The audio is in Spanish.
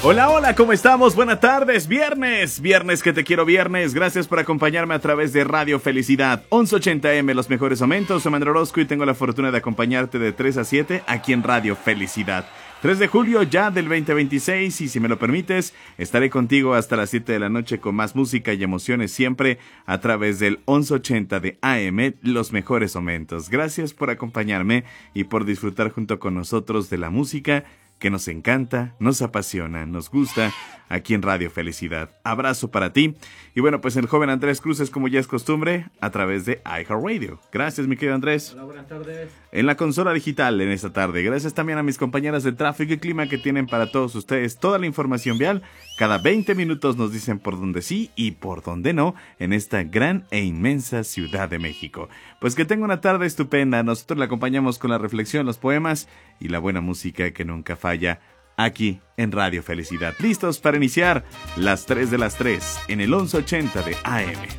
Hola, hola, ¿cómo estamos? Buenas tardes, viernes que te quiero viernes. Gracias por acompañarme a través de Radio Felicidad 1180M, los mejores momentos. Soy Manuel Orozco y tengo la fortuna de acompañarte de 3 a 7 aquí en Radio Felicidad. 3 de julio ya del 2026 y si me lo permites, estaré contigo hasta las 7 de la noche con más música y emociones siempre a través del 1180 de AM, los mejores momentos. Gracias por acompañarme y por disfrutar junto con nosotros de la música que nos encanta, nos apasiona, nos gusta aquí en Radio Felicidad. Abrazo para ti. Y bueno, pues el joven Andrés Cruz es como ya es costumbre a través de iHeartRadio. Gracias, mi querido Andrés. Hola, buenas tardes. En la consola digital en esta tarde. Gracias también a mis compañeras de tráfico y clima que tienen para todos ustedes toda la información vial. Cada 20 minutos nos dicen por dónde sí y por dónde no en esta gran e inmensa Ciudad de México. Pues que tenga una tarde estupenda. Nosotros la acompañamos con la reflexión, los poemas y la buena música que nunca falla aquí en Radio Felicidad. Listos para iniciar las 3 de las 3 en el 1180 de AM.